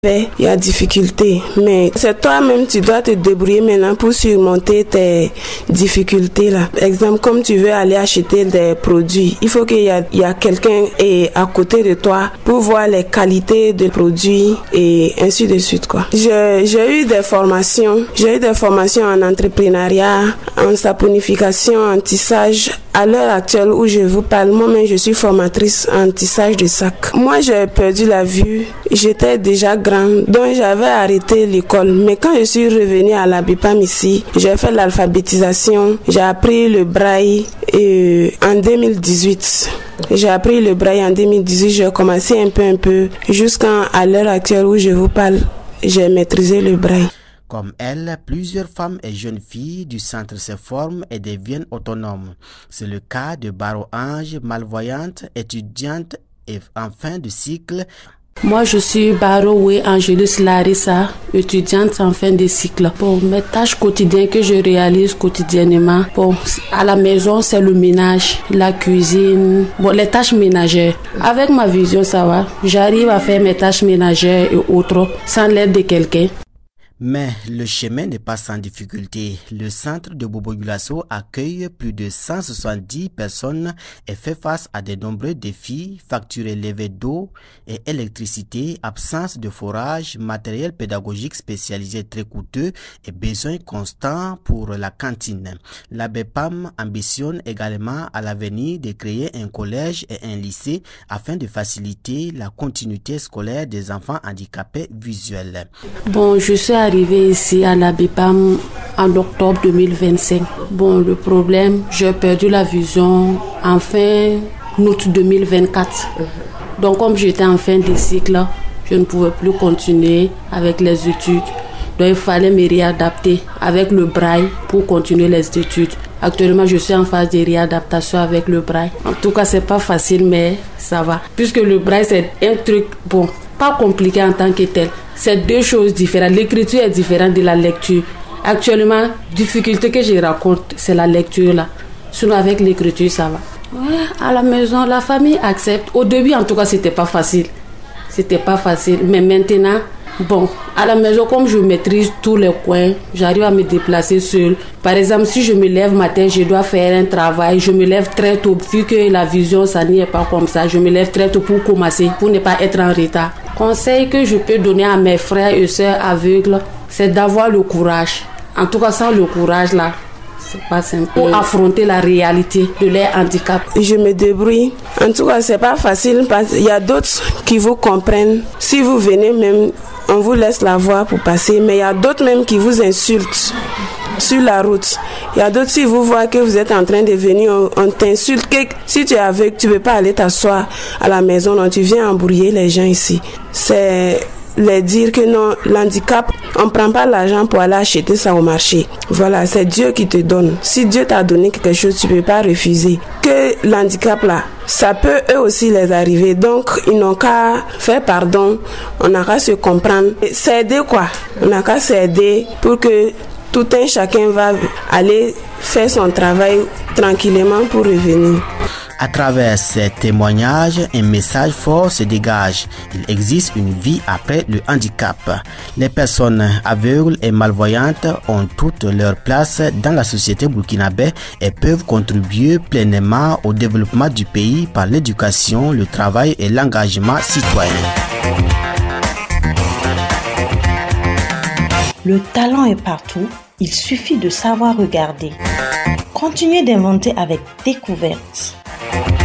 Il y a difficulté, mais c'est toi-même, tu dois te débrouiller maintenant pour surmonter tes difficultés là. Exemple, comme tu veux aller acheter des produits, il faut qu'il y a quelqu'un à côté de toi pour voir les qualités des produits et ainsi de suite quoi. J'ai eu des formations en entrepreneuriat, en saponification, en tissage. À l'heure actuelle où je vous parle, moi-même je suis formatrice en tissage de sacs. Moi j'ai perdu la vue, j'étais déjà grande, donc j'avais arrêté l'école. Mais quand je suis revenue à l'ABIPAM ici, j'ai fait l'alphabétisation, j'ai appris le braille en 2018. J'ai appris le braille en 2018, j'ai commencé un peu, jusqu'à l'heure actuelle où je vous parle, j'ai maîtrisé le braille. Comme elle, plusieurs femmes et jeunes filles du centre se forment et deviennent autonomes. C'est le cas de Baro Ange, malvoyante, étudiante et en fin de cycle. Moi, je suis Baro Angelus Larissa, étudiante en fin de cycle. Bon, mes tâches quotidiennes que je réalise quotidiennement, bon, à la maison, c'est le ménage, la cuisine, bon, les tâches ménagères. Avec ma vision, ça va. J'arrive à faire mes tâches ménagères et autres sans l'aide de quelqu'un. Mais le chemin n'est pas sans difficulté. Le centre de Bobo Dioulasso accueille plus de 170 personnes et fait face à de nombreux défis, factures élevées d'eau et électricité, absence de forage, matériel pédagogique spécialisé très coûteux et besoins constants pour la cantine. L'ABIPAM ambitionne également à l'avenir de créer un collège et un lycée afin de faciliter la continuité scolaire des enfants handicapés visuels. Bon, je suis arrivée ici à l'ABIPAM en octobre 2025. Bon, le problème, j'ai perdu la vision en fin août 2024. Donc, comme j'étais en fin de cycle, je ne pouvais plus continuer avec les études. Donc, il fallait me réadapter avec le braille pour continuer les études. Actuellement, je suis en phase de réadaptation avec le braille. En tout cas, c'est pas facile, mais ça va. Puisque le braille, c'est un truc, bon, pas compliqué en tant que tel. C'est deux choses différentes. L'écriture est différente de la lecture. Actuellement, difficulté que je rencontre, c'est la lecture là. Sinon, avec l'écriture, ça va. Ouais, à la maison, la famille accepte. Au début, en tout cas, c'était pas facile. Mais maintenant, bon, à la maison, comme je maîtrise tous les coins, j'arrive à me déplacer seule. Par exemple, si je me lève matin, je dois faire un travail, je me lève très tôt. Vu que la vision, ça n'y est pas comme ça, je me lève très tôt pour commencer, pour ne pas être en retard. Conseil que je peux donner à mes frères et sœurs aveugles, c'est d'avoir le courage. En tout cas, sans le courage là, c'est pas simple. Pour affronter la réalité de leur handicap. Je me débrouille. En tout cas, c'est pas facile parce qu'il y a d'autres qui vous comprennent. Si vous venez même, on vous laisse la voie pour passer. Mais il y a d'autres même qui vous insultent sur la route. Il y a d'autres, si vous voient que vous êtes en train de venir, on t'insulte. Si tu es aveugle, tu ne peux pas aller t'asseoir à la maison. Non, tu viens embrouiller les gens ici. C'est les dire que non, l'handicap, on ne prend pas l'argent pour aller acheter ça au marché. Voilà, c'est Dieu qui te donne. Si Dieu t'a donné quelque chose, tu ne peux pas refuser. Que l'handicap là, ça peut eux aussi les arriver. Donc, ils n'ont qu'à faire pardon. On n'a qu'à se comprendre. S'aider quoi. On n'a qu'à s'aider pour que tout un chacun va aller faire son travail tranquillement pour revenir. À travers ces témoignages, un message fort se dégage. Il existe une vie après le handicap. Les personnes aveugles et malvoyantes ont toute leur place dans la société burkinabé et peuvent contribuer pleinement au développement du pays par l'éducation, le travail et l'engagement citoyen. Le talent est partout, il suffit de savoir regarder. Continuez d'inventer avec découverte.